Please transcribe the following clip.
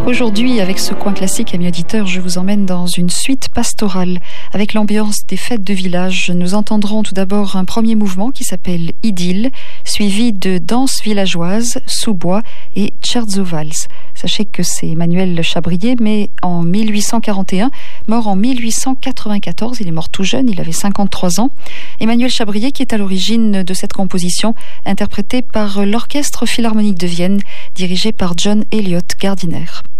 Aujourd'hui, avec ce coin classique, amis auditeurs, je vous emmène dans une suite pastorale. Avec l'ambiance des fêtes de village, nous entendrons tout d'abord un premier mouvement qui s'appelle Idylle, suivi de danse villageoise, sous-bois et Scherzo Vals. Sachez que c'est Emmanuel Chabrier, mais en 1841, mort en 1894, il est mort tout jeune, il avait 53 ans. Emmanuel Chabrier qui est à l'origine de cette composition, interprétée par l'Orchestre Philharmonique de Vienne, dirigé par John Elliott Gardiner.